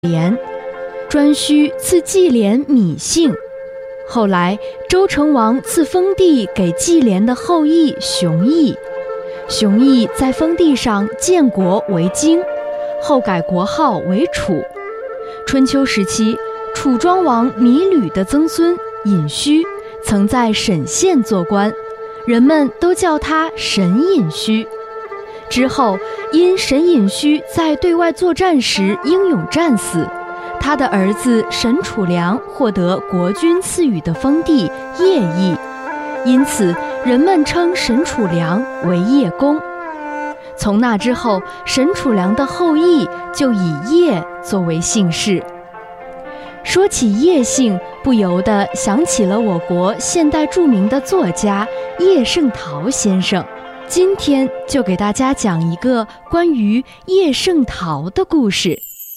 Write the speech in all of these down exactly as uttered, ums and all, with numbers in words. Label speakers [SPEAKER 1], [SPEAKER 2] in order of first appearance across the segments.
[SPEAKER 1] 廉，颛顼赐季廉芈姓。后来周成王赐封地给季廉的后裔熊绎，熊绎在封地上建国为京，后改国号为楚。春秋时期，楚庄王芈吕的曾孙尹须曾在沈县做官，人们都叫他沈尹须。之后因沈尹须在对外作战时英勇战死，他的儿子沈楚良获得国君赐予的封地叶邑，因此人们称沈楚良为叶公。从那之后，沈楚良的后裔就以叶作为姓氏。说起叶姓，不由得想起了我国现代著名的作家叶圣陶先生。今天就给大家讲一个关于叶圣陶的故事。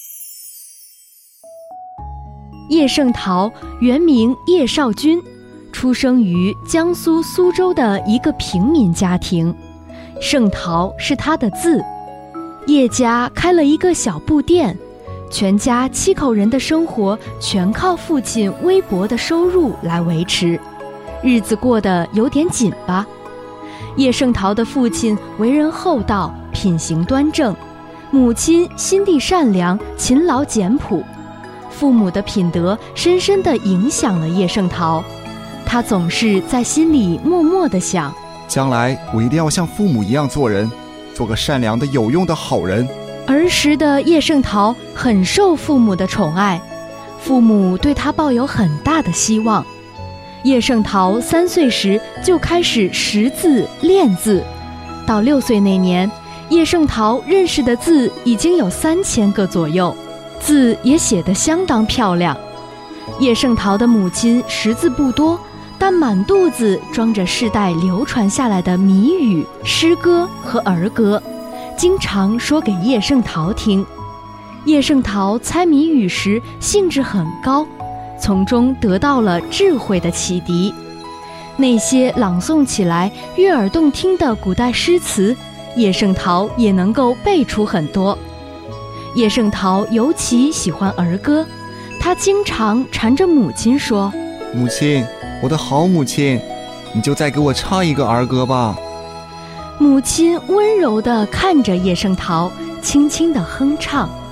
[SPEAKER 1] 叶圣陶原名叶绍钧，出生于江苏苏州的一个平民家庭，圣陶是他的字。叶家开了一个小布店，全家七口人的生活全靠父亲微薄的收入来维持，日子过得有点紧巴。叶圣陶的父亲为人厚道，品行端正，母亲心地善良，勤劳简朴。父母的品德深深地影响了叶圣陶，他总是在心里默默地想，
[SPEAKER 2] 将来我一定要像父母一样做人，做个善良的有用的好人。
[SPEAKER 1] 儿时的叶圣陶很受父母的宠爱，父母对他抱有很大的希望。叶圣陶三岁时就开始识字练字，到六岁那年，叶圣陶认识的字已经有三千个左右，字也写得相当漂亮。叶圣陶的母亲识字不多，但满肚子装着世代流传下来的谜语、诗歌和儿歌，经常说给叶圣陶听。叶圣陶猜谜语时兴致很高，从中得到了智慧的启迪。那些朗诵起来悦耳动听的古代诗词，叶圣陶也能够背出很多。叶圣陶尤其喜欢儿歌，他经常缠着母亲说：
[SPEAKER 2] 母亲，我的好母亲，你就再给我唱一个儿歌吧。
[SPEAKER 1] 母亲温柔地看着叶圣陶，轻轻地哼唱。